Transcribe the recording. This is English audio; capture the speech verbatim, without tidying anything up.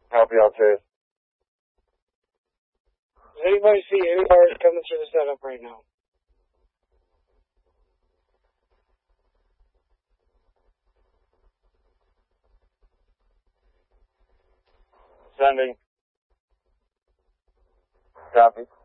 Help you out, Chase. Does anybody see any cars coming through the setup right now? Sending. Copy.